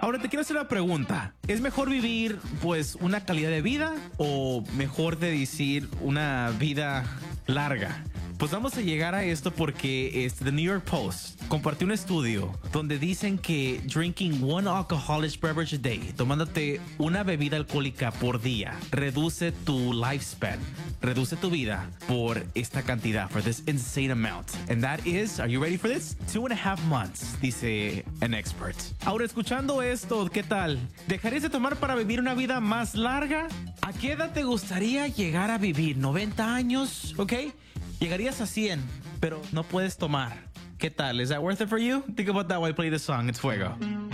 Ahora te quiero hacer una pregunta. ¿Es mejor vivir, pues, una calidad de vida o mejor de decir una vida larga? Pues vamos a llegar a esto porque The New York Post compartió un estudio donde dicen que drinking one alcoholic beverage a day, tomándote una bebida alcohólica por día, reduce tu lifespan, reduce tu vida por esta cantidad, for this insane amount. And that is, are you ready for this? 2.5 months, dice an expert. Ahora, escuchando esto, ¿qué tal? ¿Dejarías de tomar para vivir una vida más larga? ¿A qué edad te gustaría llegar a vivir? ¿90 años? ¿Ok? Llegarías a 100, pero no puedes tomar. ¿Qué tal? Is that worth it for you? Think about that while I play this song. It's Fuego.